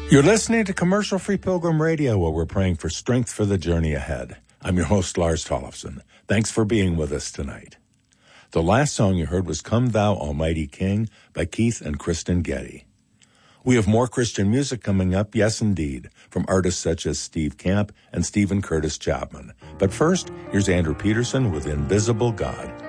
You're listening to Commercial Free Pilgrim Radio, where we're praying for strength for the journey ahead. I'm your host, Lars Tollefson. Thanks for being with us tonight. The last song you heard was Come Thou Almighty King by Keith and Kristen Getty. We have more Christian music coming up, yes indeed, from artists such as Steve Camp and Stephen Curtis Chapman. But first, here's Andrew Peterson with Invisible God.